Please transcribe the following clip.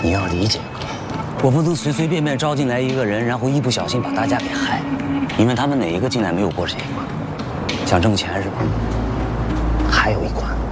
你要理解，我不能随随便便招进来一个人，然后一不小心把大家给害了。你们他们哪一个进来没有过这一关？想挣钱是吧？还有一关。